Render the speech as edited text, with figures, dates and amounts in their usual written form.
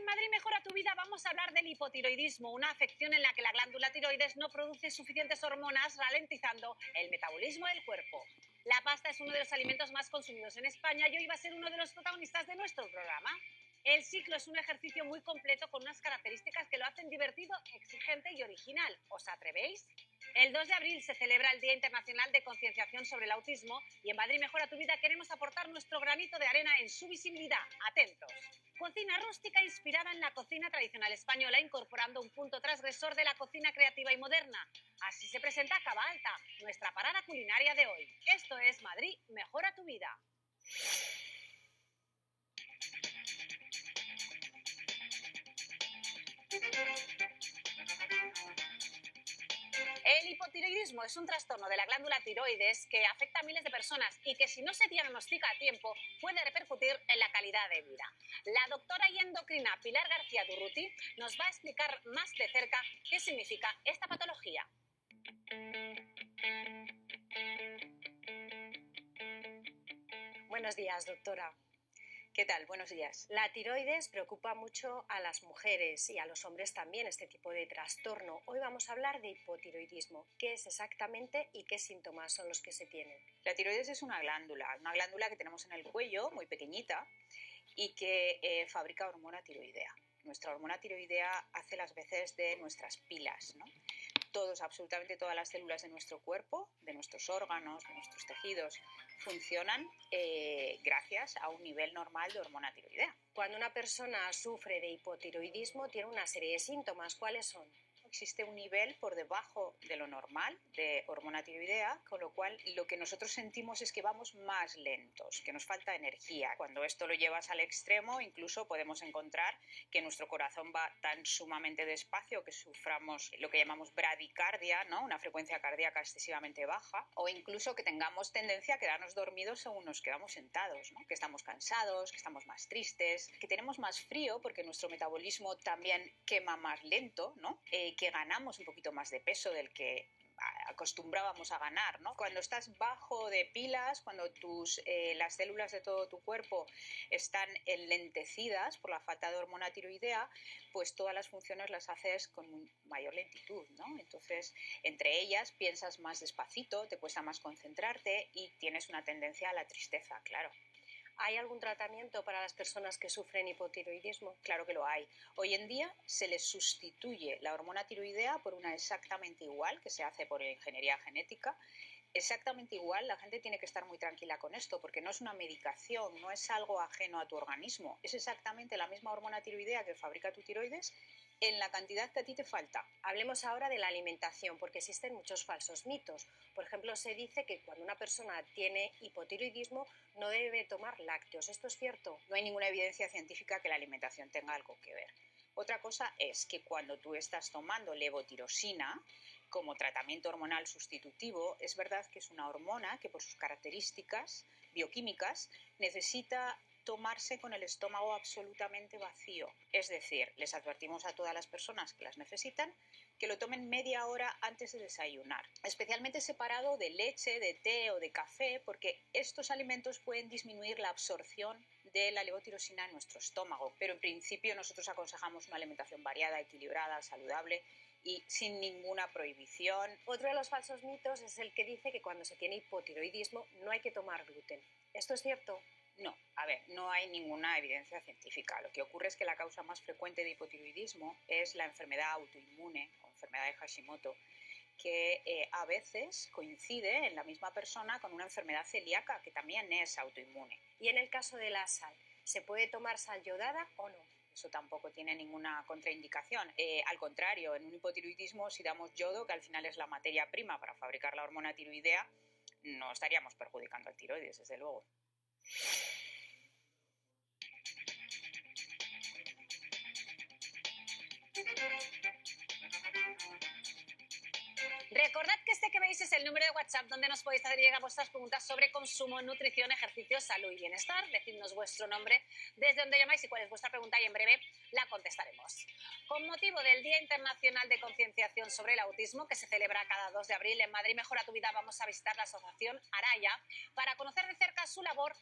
Madrid Mejora tu Vida vamos a hablar del hipotiroidismo, una afección en la que la glándula tiroides no produce suficientes hormonas, ralentizando el metabolismo del cuerpo. La pasta es uno de los alimentos más consumidos en España y hoy va a ser uno de los protagonistas de nuestro programa. El ciclo es un ejercicio muy completo con unas características que lo hacen divertido, exigente y original. ¿Os atrevéis? El 2 de abril se celebra el Día Internacional de Concienciación sobre el Autismo y en Madrid Mejora tu Vida queremos aportar nuestro granito de arena en su visibilidad. ¡Atentos! Cocina rústica inspirada en la cocina tradicional española, incorporando un punto transgresor de la cocina creativa y moderna. Así se presenta Cava Alta, nuestra parada culinaria de hoy. Esto es Madrid Mejora tu Vida. El hipotiroidismo es un trastorno de la glándula tiroides que afecta a miles de personas y que si no se diagnostica a tiempo puede repercutir en la calidad de vida. La doctora y endocrina Pilar García Durruti nos va a explicar más de cerca qué significa esta patología. Buenos días, doctora. ¿Qué tal? Buenos días. La tiroides preocupa mucho a las mujeres y a los hombres también, este tipo de trastorno. Hoy vamos a hablar de hipotiroidismo. ¿Qué es exactamente y qué síntomas son los que se tienen? La tiroides es una glándula que tenemos en el cuello, muy pequeñita, y que fabrica hormona tiroidea. Nuestra hormona tiroidea hace las veces de nuestras pilas, ¿no? Absolutamente todas las células de nuestro cuerpo, de nuestros órganos, de nuestros tejidos, funcionan gracias a un nivel normal de hormona tiroidea. Cuando una persona sufre de hipotiroidismo tiene una serie de síntomas. ¿Cuáles son? Existe un nivel por debajo de lo normal de hormona tiroidea, con lo cual lo que nosotros sentimos es que vamos más lentos, que nos falta energía. Cuando esto lo llevas al extremo, incluso podemos encontrar que nuestro corazón va tan sumamente despacio que suframos lo que llamamos bradicardia, ¿no? Una frecuencia cardíaca excesivamente baja, o incluso que tengamos tendencia a quedarnos dormidos según nos quedamos sentados, ¿no? Que estamos cansados, que estamos más tristes, que tenemos más frío porque nuestro metabolismo también quema más lento, ¿no? Que ganamos un poquito más de peso del que acostumbrábamos a ganar, ¿no? Cuando estás bajo de pilas, cuando las células de todo tu cuerpo están enlentecidas por la falta de hormona tiroidea, pues todas las funciones las haces con mayor lentitud, ¿no? Entonces, entre ellas piensas más despacito, te cuesta más concentrarte y tienes una tendencia a la tristeza, claro. ¿Hay algún tratamiento para las personas que sufren hipotiroidismo? Claro que lo hay. Hoy en día se les sustituye la hormona tiroidea por una exactamente igual, que se hace por ingeniería genética. Exactamente igual, la gente tiene que estar muy tranquila con esto, porque no es una medicación, no es algo ajeno a tu organismo. Es exactamente la misma hormona tiroidea que fabrica tu tiroides en la cantidad que a ti te falta. Hablemos ahora de la alimentación, porque existen muchos falsos mitos. Por ejemplo, se dice que cuando una persona tiene hipotiroidismo no debe tomar lácteos. ¿Esto es cierto? No hay ninguna evidencia científica que la alimentación tenga algo que ver. Otra cosa es que cuando tú estás tomando levotirosina como tratamiento hormonal sustitutivo, es verdad que es una hormona que por sus características bioquímicas necesita tomarse con el estómago absolutamente vacío. Es decir, les advertimos a todas las personas que las necesitan que lo tomen media hora antes de desayunar, especialmente separado de leche, de té o de café, porque estos alimentos pueden disminuir la absorción de la levotirosina en nuestro estómago. Pero en principio nosotros aconsejamos una alimentación variada, equilibrada, saludable y sin ninguna prohibición. Otro de los falsos mitos es el que dice que cuando se tiene hipotiroidismo no hay que tomar gluten. ¿Esto es cierto? No, a ver, no hay ninguna evidencia científica. Lo que ocurre es que la causa más frecuente de hipotiroidismo es la enfermedad autoinmune o enfermedad de Hashimoto, que a veces coincide en la misma persona con una enfermedad celíaca que también es autoinmune. Y en el caso de la sal, ¿se puede tomar sal yodada o no? Eso tampoco tiene ninguna contraindicación. Al contrario, en un hipotiroidismo, si damos yodo, que al final es la materia prima para fabricar la hormona tiroidea, no estaríamos perjudicando al tiroides, desde luego. Recordad que este que veis es el número de WhatsApp donde nos podéis hacer llegar vuestras preguntas sobre consumo, nutrición, ejercicio, salud y bienestar. Decidnos vuestro nombre, desde donde llamáis y cuál es vuestra pregunta y en breve la contestaremos. Con motivo del Día Internacional de Concienciación sobre el Autismo, que se celebra cada 2 de abril en Madrid Mejora tu Vida, vamos a visitar la asociación Araya para conocer de cerca su labor